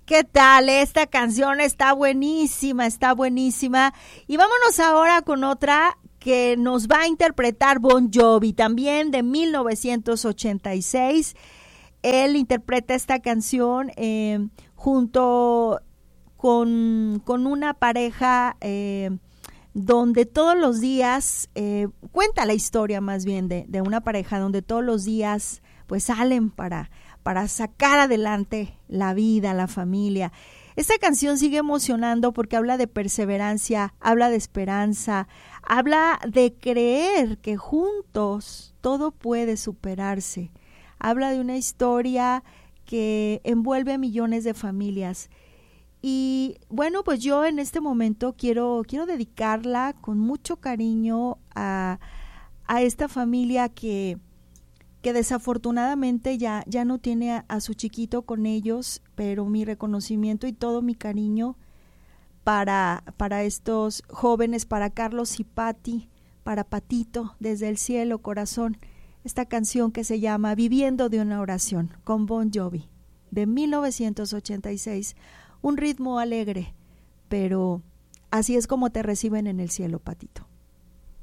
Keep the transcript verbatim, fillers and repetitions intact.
¿Qué tal? Esta canción está buenísima, está buenísima. Y vámonos ahora con otra que nos va a interpretar Bon Jovi, también de mil novecientos ochenta y seis. Él interpreta esta canción eh, junto con, con una pareja eh, donde todos los días, eh, cuenta la historia más bien de, de una pareja donde todos los días pues salen para, para sacar adelante la vida, la familia. Esta canción sigue emocionando porque habla de perseverancia, habla de esperanza, habla de creer que juntos todo puede superarse. Habla de una historia que envuelve a millones de familias. Y bueno, pues yo en este momento quiero, quiero dedicarla con mucho cariño a, a esta familia que, que desafortunadamente ya, ya no tiene a, a su chiquito con ellos, pero mi reconocimiento y todo mi cariño para, para estos jóvenes, para Carlos y Pati, para Patito, desde el cielo, corazón. Esta canción que se llama Viviendo de una oración, con Bon Jovi, de mil novecientos ochenta y seis. Un ritmo alegre, pero así es como te reciben en el cielo, Patito.